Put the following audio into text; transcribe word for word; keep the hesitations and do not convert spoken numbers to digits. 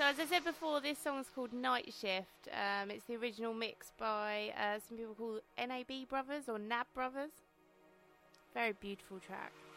So as I said before, this song's called Night Shift. Um, it's the original mix by uh, some people called N A B Brothers or N A B Brothers. Very beautiful track.